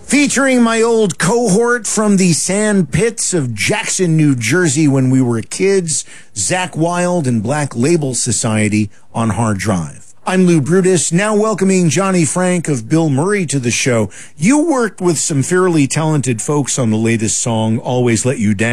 Featuring my old cohort from the sand pits of Jackson, New Jersey when we were kids, Zakk Wylde and Black Label Society on Hard Drive. I'm Lou Brutus, now welcoming Johnny Frank of Bill Murray to the show. You worked with some fairly talented folks on the latest song, Always Let You Down.